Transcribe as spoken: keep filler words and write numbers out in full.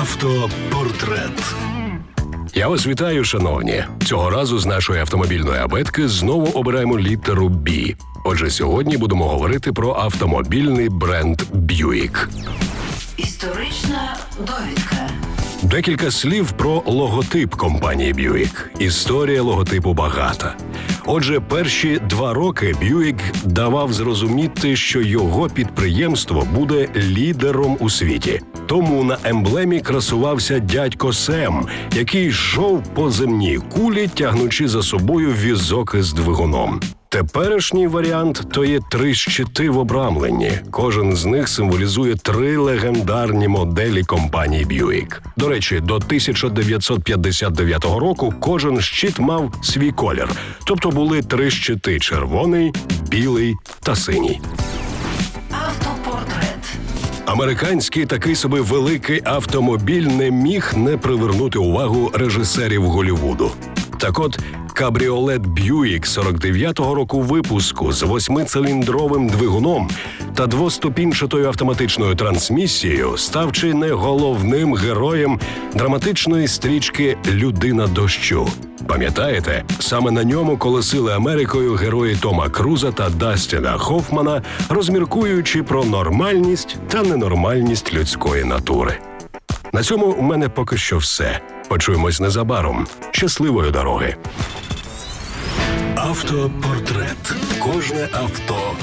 Автопортрет. Я вас вітаю, шановні. Цього разу з нашої автомобільної абетки знову обираємо літеру «Бі». Отже, сьогодні будемо говорити про автомобільний бренд Buick. Історична довідка. Декілька слів про логотип компанії Buick. Історія логотипу багата. Отже, перші два роки Buick давав зрозуміти, що його підприємство буде лідером у світі. Тому на емблемі красувався дядько Сем, який йшов по земній кулі, тягнучи за собою візок із двигуном. Теперішній варіант – то є три щити в обрамленні. Кожен з них символізує три легендарні моделі компанії Buick. До речі, до тисяча дев'ятсот п'ятдесят дев'ятого року кожен щит мав свій колір. Тобто були три щити – червоний, білий та синій. Автопортрет. Американський такий собі великий автомобіль не міг не привернути увагу режисерів Голлівуду. Так от, кабріолет Buick сорок дев'ятого року випуску з восьмициліндровим двигуном та двоступінчатою автоматичною трансмісією став чи не головним героєм драматичної стрічки «Людина дощу». Пам'ятаєте, саме на ньому колесили Америкою герої Тома Круза та Дастіна Хоффмана, розміркуючи про нормальність та ненормальність людської натури. На цьому у мене поки що все. Почуємось незабаром. Щасливої дороги! Автопортрет. Кожне авто